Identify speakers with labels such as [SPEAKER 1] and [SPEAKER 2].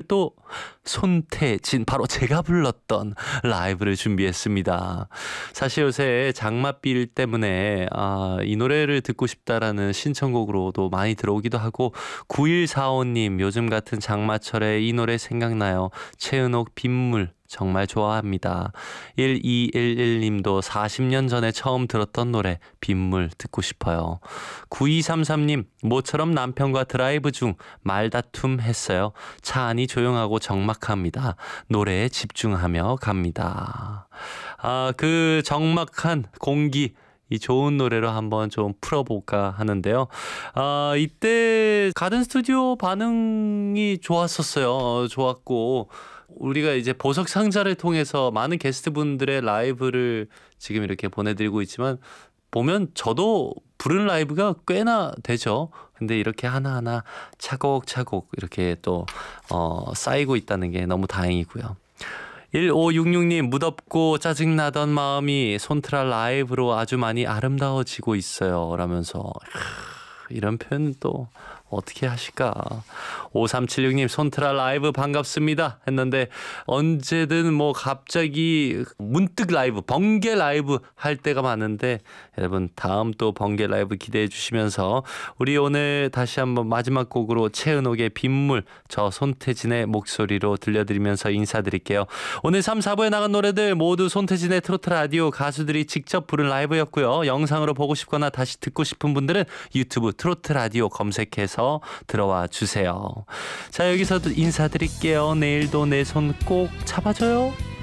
[SPEAKER 1] 또 손태진, 바로 제가 불렀던 라이브를 준비했습니다. 사실 요새 장맛비일 때문에 이 노래를 듣고 싶다라는 신청곡으로도 많이 들어오기도 하고, 9145님 요즘 같은 장마철에 이 노래 생각나요. 최은옥 빗물 정말 좋아합니다. 1211님도 40년 전에 처음 들었던 노래 빗물 듣고 싶어요. 9233님, 모처럼 남편과 드라이브 중 말다툼 했어요. 차 안이 조용하고 적막합니다. 노래에 집중하며 갑니다. 그 적막한 공기, 이 좋은 노래로 한번 좀 풀어볼까 하는데요. 이때 가든 스튜디오 반응이 좋았었어요. 좋았고, 우리가 이제 보석 상자를 통해서 많은 게스트분들의 라이브를 지금 이렇게 보내드리고 있지만, 보면 저도 부른 라이브가 꽤나 되죠. 근데 이렇게 하나하나 차곡차곡 이렇게 또 쌓이고 있다는 게 너무 다행이고요. 1566님, 무덥고 짜증나던 마음이 손트라 라이브로 아주 많이 아름다워지고 있어요 라면서, 이런 표현은 또 어떻게 하실까. 5376님, 손트라 라이브 반갑습니다 했는데, 언제든 뭐 갑자기 문득 라이브, 번개 라이브 할 때가 많은데, 여러분 다음 또 번개 라이브 기대해 주시면서, 우리 오늘 다시 한번 마지막 곡으로 최은옥의 빗물, 저 손태진의 목소리로 들려드리면서 인사드릴게요. 오늘 3, 4부에 나간 노래들 모두 손태진의 트로트 라디오 가수들이 직접 부른 라이브였고요. 영상으로 보고 싶거나 다시 듣고 싶은 분들은 유튜브 트로트 라디오 검색해서 들어와 주세요. 자, 여기서도 인사드릴게요. 내일도 내 손 꼭 잡아줘요.